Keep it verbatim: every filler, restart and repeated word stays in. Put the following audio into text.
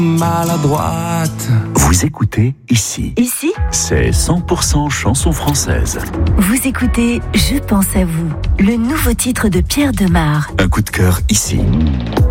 maladroite. Vous écoutez ici. Ici, C'est cent pour cent chanson française. vous écoutez Je pense à vous, le nouveau titre de Pierre Demar. Un coup de cœur ici.